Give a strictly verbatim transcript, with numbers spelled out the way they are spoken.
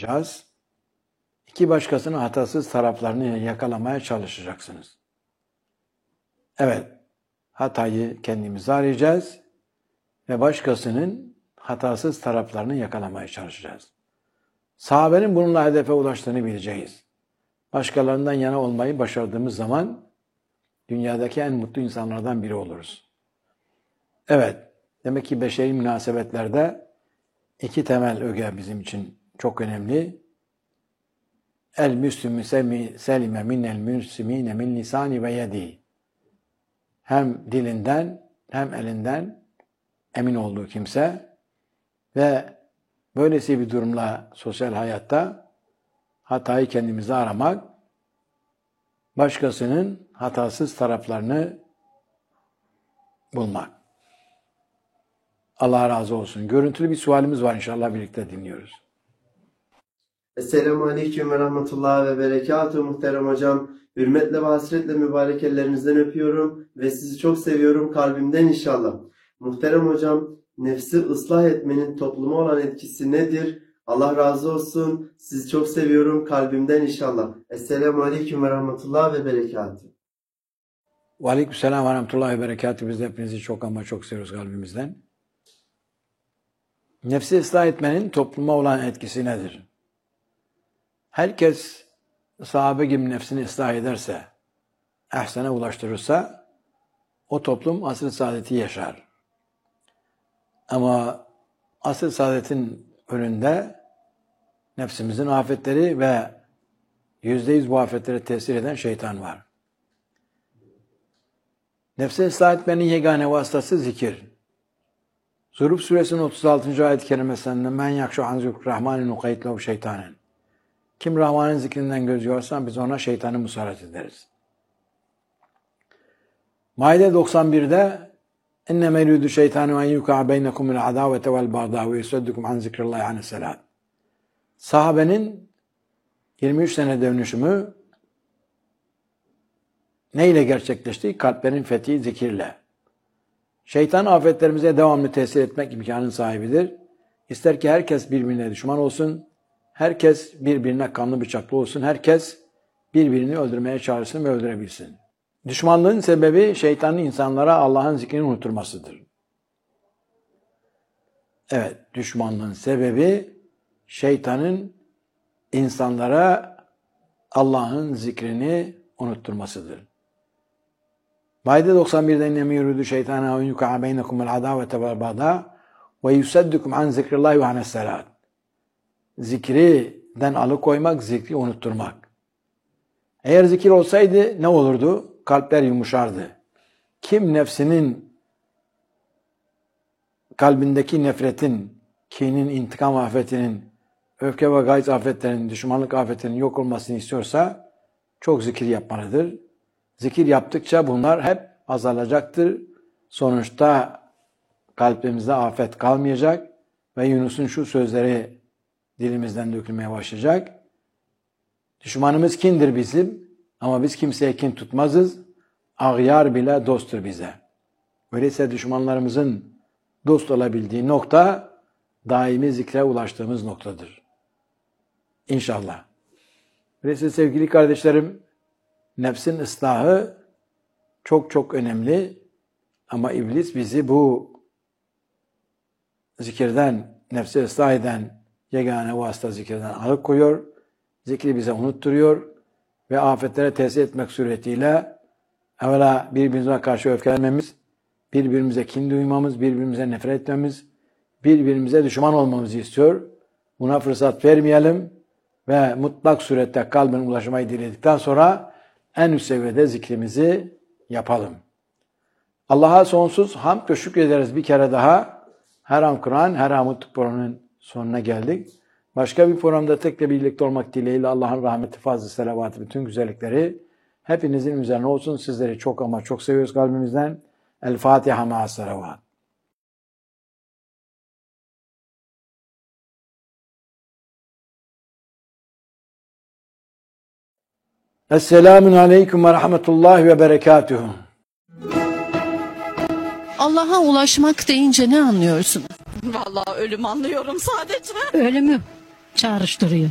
yapacağız. İki başkasının hatasız taraflarını yakalamaya çalışacaksınız. Evet, hatayı kendimize arayacağız ve başkasının hatasız taraflarını yakalamaya çalışacağız. Sahabenin bununla hedefe ulaştığını bileceğiz. Başkalarından yana olmayı başardığımız zaman dünyadaki en mutlu insanlardan biri oluruz. Evet, demek ki beşeri münasebetlerde iki temel öge bizim için çok önemli. El müslümü selime minel müslimine min lisani ve yedi. Hem dilinden hem elinden emin olduğu kimse ve böylesi bir durumla sosyal hayatta hatayı kendimize aramak, başkasının hatasız taraflarını bulmak. Allah razı olsun. Görüntülü bir sualimiz var, inşallah birlikte dinliyoruz. Esselamu Aleyküm ve Rahmetullah ve Berekatuhu muhterem hocam. Hürmetle ve hasretle mübarek ellerinizden öpüyorum ve sizi çok seviyorum kalbimden inşallah. Muhterem hocam, nefsi ıslah etmenin topluma olan etkisi nedir? Allah razı olsun. Sizi çok seviyorum kalbimden inşallah. Esselamu Aleyküm ve Rahmetullah ve Berekatuhu. Ve Aleykümselam ve Rahmetullah ve Berekatuhu. Biz de hepinizi çok ama çok seviyoruz kalbimizden. Nefsi ıslah etmenin topluma olan etkisi nedir? Herkes sahabe gibi nefsini ıslah ederse, ehsene ulaştırırsa, o toplum asr-ı saadeti yaşar. Ama asr-ı saadetin önünde nefsimizin afetleri ve yüzde yüz bu afetlere tesir eden şeytan var. Nefsi ıslah etmenin yegane vasıtası zikir. Zuhruf suresinin otuz altıncı ayet-i kerimesinde men yakşu an zikr rahmanin ukayt lehu şeytanen. Kim Rahman'ın zikrinden göz yorsa biz ona şeytanı musallat ederiz. Maide doksan birde İnnemâ yuridu şeytanu en yuka'a beynekumul adavete vel bagdâ ve yusuddukum an zikrillahi anis salat. Sahabenin yirmi üç sene dönüşümü neyle gerçekleşti? Kalplerin fethi zikirle. Şeytan afetlerimize devamlı tesir etmek imkanının sahibidir. İster ki herkes birbirine düşman olsun, herkes birbirine kanlı bıçaklı olsun, herkes birbirini öldürmeye çalışsın ve öldürebilsin. Düşmanlığın sebebi şeytanın insanlara Allah'ın zikrini unutturmasıdır. Evet, düşmanlığın sebebi şeytanın insanlara Allah'ın zikrini unutturmasıdır. Maide doksan birde inneme yuridu şeytana en yuka'a beynekumul adavete vel bagdâ ve yusaddukum an zikrillahi ve anis salat. Zikriden alıkoymak, zikri unutturmak. Eğer zikir olsaydı ne olurdu? Kalpler yumuşardı. Kim nefsinin kalbindeki nefretin, kinin, intikam afetinin, öfke ve gayz afetlerinin, düşmanlık afetinin yok olmasını istiyorsa çok zikir yapmalıdır. Zikir yaptıkça bunlar hep azalacaktır. Sonuçta kalbimizde afet kalmayacak ve Yunus'un şu sözleri dilimizden dökülmeye başlayacak. Düşmanımız kindir bizim ama biz kimseye kin tutmazız. Ağyar bile dosttur bize. Öyleyse düşmanlarımızın dost olabildiği nokta daimi zikre ulaştığımız noktadır. İnşallah. Öyleyse sevgili kardeşlerim, nefsin ıslahı çok çok önemli ama iblis bizi bu zikirden, nefsi ıslah eden yegane vasıta zikirden alıkoyuyor, zikri bize unutturuyor ve afetlere tesir etmek suretiyle evvela birbirimize karşı öfkelenmemiz, birbirimize kin duymamız, birbirimize nefret etmemiz, birbirimize düşman olmamızı istiyor. Buna fırsat vermeyelim ve mutlak surette kalben ulaşmayı diledikten sonra en üst seviyede zikrimizi yapalım. Allah'a sonsuz hamd ve şükrederiz bir kere daha. Her an Kur'an, her an Mutlu programının sonuna geldik. Başka bir programda tekrar birlikte olmak dileğiyle Allah'ın rahmeti, fazla selavatı, bütün güzellikleri hepinizin üzerine olsun. Sizleri çok ama çok seviyoruz kalbimizden. El Fatiha ma'as selavat. Esselamun aleyküm ve rahmetullahi ve berekatuhu. Allah'a ulaşmak deyince ne anlıyorsunuz? Vallahi ölüm anlıyorum sadece. Ölümü çağrıştırıyor.